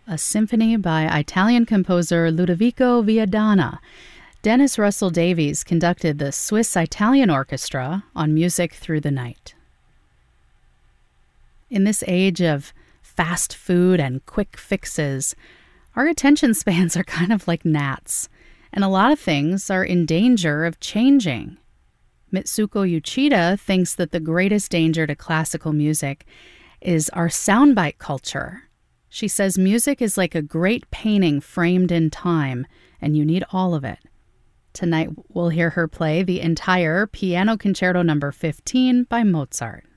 a symphony by Italian composer Ludovico Viadana. Dennis Russell Davies conducted the Swiss-Italian Orchestra on Music Through the Night. In this age of fast food and quick fixes, our attention spans are kind of like gnats, and a lot of things are in danger of changing. Mitsuko Uchida thinks that the greatest danger to classical music is our soundbite culture. She says music is like a great painting framed in time, and you need all of it. Tonight, we'll hear her play the entire Piano Concerto No. 15 by Mozart.